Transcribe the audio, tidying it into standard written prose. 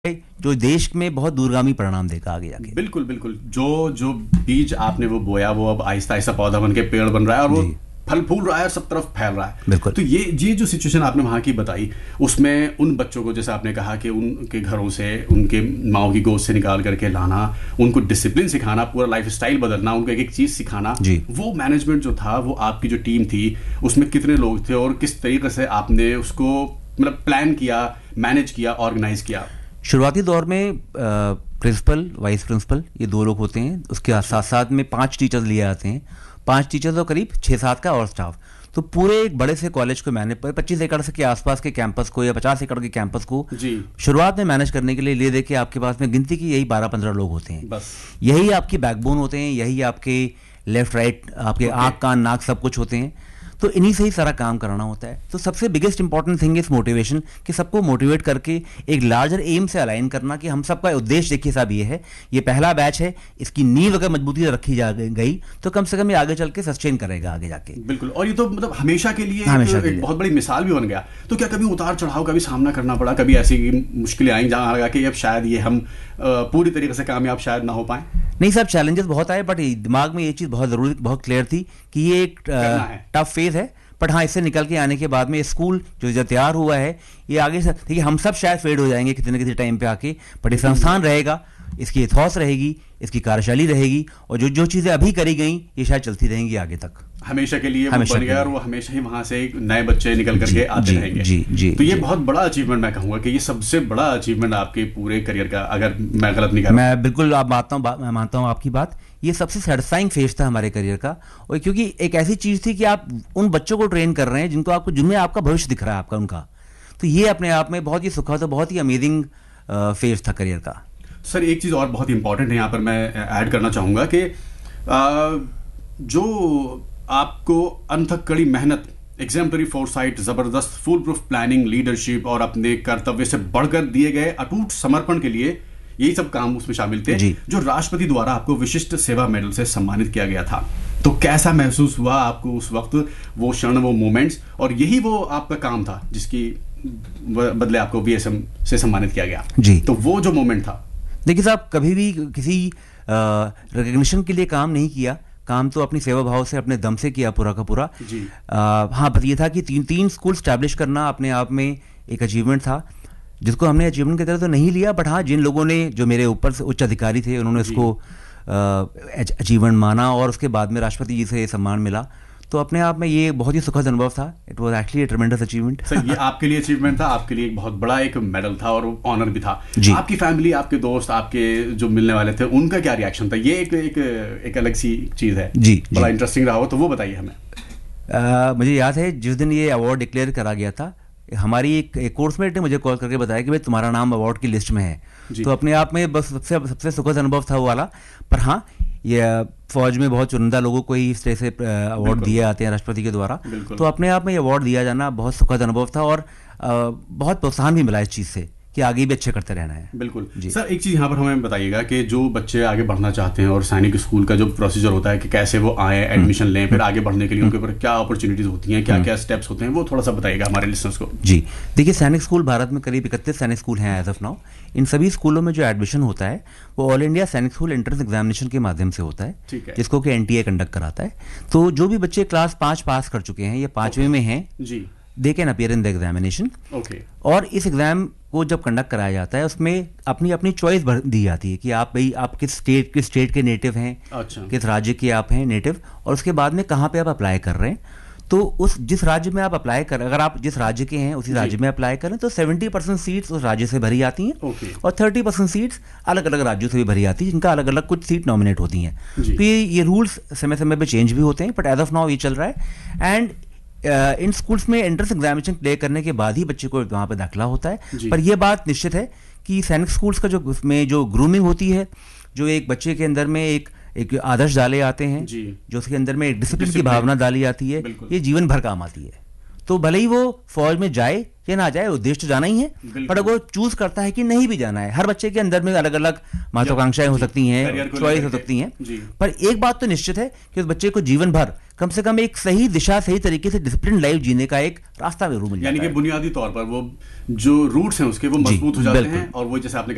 जो देश में बहुत दूरगामी परिणाम देगा आगे जाके। बिल्कुल बिल्कुल, जो जो बीज आपने वो बोया वो अब आहिस्ता आहिस्ता पौधा बन के पेड़ बन रहा है और वो फल फूल रहा है और सब तरफ फैल रहा है। बिल्कुल। तो ये जो सिचुएशन आपने वहाँ की बताई, उसमें उन बच्चों को जैसे आपने कहा कि उनके घरों से, उनके माओ की गोद से निकाल करके लाना, उनको डिसिप्लिन सिखाना, पूरा लाइफ स्टाइल बदलना, उनको एक एक चीज़ सिखाना, वो मैनेजमेंट जो था, वो आपकी जो टीम थी उसमें कितने लोग थे और किस तरीके से आपने उसको मतलब प्लान किया, मैनेज किया, ऑर्गेनाइज किया? शुरुआती दौर में प्रिंसिपल, वाइस प्रिंसिपल, ये 2 लोग होते हैं। उसके साथ साथ में 5 टीचर्स लिए आते हैं। 5 टीचर्स और करीब 6-7 का और स्टाफ। तो पूरे एक बड़े से कॉलेज को मैनेज, 25 एकड़ से के आसपास के कैंपस को या 50 एकड़ के कैंपस को शुरुआत में मैनेज करने के लिए ले दे के आपके पास में गिनती की यही 12-15 लोग होते हैं। बस यही आपकी बैकबोन होते हैं, यही आपके लेफ्ट राइट, आपके आँख कान नाक सब कुछ होते हैं। तो इन्हीं से ही सारा काम कराना होता है। तो सबसे biggest important thing is motivation, कि सबको मोटिवेट करके एक लार्जर एम से अलाइन करना कि हम सबका उद्देश्य देखिए साहब ये है, ये पहला बैच है, इसकी नींव अगर मजबूती से रखी जा गई तो कम से कम ये आगे चल के सस्टेन करेगा आगे जाके। बिल्कुल। और ये तो मतलब हमेशा के लिए एक बहुत बड़ी मिसाल भी बन गया। तो क्या कभी उतार चढ़ाव का भी सामना करना पड़ा? कभी ऐसी मुश्किलें आई जहां लगा कि अब शायद ये हम पूरी तरीके से कामयाब शायद ना हो पाए? नहीं साहब, चैलेंजेस बहुत आए, बट दिमाग में ये चीज़ बहुत ज़रूरी, बहुत क्लियर थी कि ये एक टफ फेज है। बट हाँ, इससे निकल के आने के बाद में स्कूल जो तैयार हुआ है, ये आगे से देखिए हम सब शायद फेड हो जाएंगे किसी न किसी टाइम पे आके, बट ये संस्थान रहेगा, इसकी एथॉस रहेगी, इसकी कार्यशैली रहेगी, और जो जो चीज़ें अभी करी गई ये शायद चलती रहेंगी आगे तक, हमेशा के लिए। वो बन गया और वो हमेशा ही वहां से नए बच्चे निकल करके आते रहेंगे। जी। तो ये बहुत बड़ा अचीवमेंट मैं कहूंगा कि ये सबसे बड़ा अचीवमेंट आपके पूरे करियर का, अगर मैं गलत नहीं कर रहा। मैं बिल्कुल मैं मानता हूँ आपकी बात। ये सबसे सेटिस्फाइंग फेज था हमारे करियर का, और क्योंकि एक ऐसी चीज़ थी कि आप उन बच्चों को ट्रेन कर रहे हैं जिनमें आपका भविष्य दिख रहा है आपका उनका। तो ये अपने आप में बहुत ही सुखद, बहुत ही अमेजिंग फेज था करियर का। सर एक चीज़ और बहुत इंपॉर्टेंट है यहाँ पर मैं ऐड करना चाहूँगा कि जो आपको अनथक कड़ी मेहनत, एग्जाम्पलरी फोरसाइट, जबरदस्त फुल प्रूफ प्लानिंग, लीडरशिप और अपने कर्तव्य से बढ़कर दिए गए अटूट समर्पण के लिए, यही सब काम उसमें शामिल थे, जो राष्ट्रपति द्वारा आपको विशिष्ट सेवा मेडल से सम्मानित किया गया था। तो कैसा महसूस हुआ आपको उस वक्त, वो क्षण, वो मोमेंट्स? और यही वो आपका काम था जिसकी बदले आपको वीएसएम से सम्मानित किया गया जी। तो वो जो मोमेंट था, देखिए साहब, कभी भी किसी रिकग्निशन के लिए काम नहीं किया, काम तो अपनी सेवा भाव से, अपने दम से किया पूरा का पूरा जी। हाँ, बस ये था कि 3 स्कूल स्टैब्लिश करना अपने आप में एक अचीवमेंट था, जिसको हमने अचीवमेंट की तरह तो नहीं लिया, बट हाँ, जिन लोगों ने, जो मेरे ऊपर से उच्च अधिकारी थे, उन्होंने इसको अचीवमेंट माना और उसके बाद में राष्ट्रपति जी से सम्मान मिला। तो अपने आप में ये बहुत ही सुखद अनुभव था। It was actually a ट्रेमेंडस achievement. Sir ये आपके लिए अचीवमेंट था, आपके लिए एक बहुत बड़ा एक मेडल था और ऑनर भी था। आपकी फैमिली, आपके दोस्त, आपके जो मिलने वाले थे, उनका क्या रिएक्शन था? ये एक अलग सी चीज़ है जी, बड़ा इंटरेस्टिंग रहा हो, तो वो बताइए हमें। मुझे याद है जिस दिन ये अवार्ड डिक्लेयर करा गया था, हमारी एक कोर्समेट ने मुझे कॉल करके बताया कि भाई तुम्हारा नाम अवार्ड की लिस्ट में है। तो अपने आप में बस सबसे सुखद अनुभव था वो वाला। पर हाँ, ये फौज में बहुत चुनिंदा लोगों को ही इस तरह से अवार्ड दिए जाते हैं राष्ट्रपति के द्वारा। तो अपने आप में ये अवार्ड दिया जाना बहुत सुखद अनुभव था, और बहुत प्रोत्साहन भी मिला इस चीज़ से कि आगे भी अच्छे करते रहना है। बिल्कुल सर, एक चीज़ यहाँ पर हमें बताइएगा कि जो बच्चे आगे बढ़ना चाहते हैं और सैनिक स्कूल का जो प्रोसीजर होता है कि कैसे वो आए, एडमिशन लें, फिर आगे बढ़ने के लिए उनके ऊपर क्या अपॉर्चुनिटीज़ होती हैं, क्या क्या स्टेप्स होते हैं, वो थोड़ा सा बताइएगा हमारे लिसनर्स को। जी देखिए, सैनिक स्कूल भारत में करीब 31 सैनिक स्कूल हैं एज ऑफ नाउ। इन सभी स्कूलों में जो एडमिशन होता है वो ऑल इंडिया सैनिक स्कूल एंट्रेंस एग्जामिनेशन के माध्यम से होता है, जिसको कि एनटीए कंडक्ट कराता है। तो जो भी बच्चे क्लास 5 पास कर चुके हैं या 5वीं में हैं जी, they can appear in the examination. और इस एग्जाम को जब कंडक्ट कराया जाता है, उसमें अपनी अपनी चॉइस दी जाती है कि आप किस स्टेट के नेटिव हैं, किस राज्य के आप हैं नेटिव, और उसके बाद में कहाँ पे आप अप्लाई कर रहे हैं। तो उस जिस राज्य में आप अप्लाई कर, अगर आप जिस राज्य के हैं उसी राज्य में अप्लाई करें तो 70% सीट्स उस राज्य से भरी जाती हैं और 30% सीट्स अलग अलग राज्यों से भी भरी जाती है, जिनका अलग अलग कुछ सीट नॉमिनेट होती हैं। तो ये रूल्स समय समय पर चेंज भी होते हैं, बट एज ऑफ नाउ ये चल रहा है। एंड इन स्कूल्स में एंट्रेंस एग्जामिनेशन क्लियर करने के बाद ही बच्चे को वहाँ पर दाखिला होता है। पर यह बात निश्चित है कि सैनिक स्कूल्स का जो ग्रूमिंग होती है, जो एक बच्चे के अंदर में एक आदर्श डाले आते हैं, जो उसके अंदर में एक डिसिप्लिन की भावना डाली जाती है, ये जीवन भर काम आती है। तो भले ही वो फौज में जाए या ना जाए, उद्देश्य तो जाना ही है, पर अगर वो चूज करता है कि नहीं भी जाना है, हर बच्चे के अंदर में अलग अलग महत्वाकांक्षाएं हो सकती हैं, चॉइस हो सकती हैं, पर एक बात तो निश्चित है कि उस बच्चे को जीवन भर कम से कम एक सही दिशा, सही तरीके से डिसिप्लिन लाइफ जीने का एक रास्ता जरूर मिल जाता है। यानी कि बुनियादी तौर पर वो जो रूट्स हैं उसके वो मजबूत हो जाते हैं, और वो जैसे आपने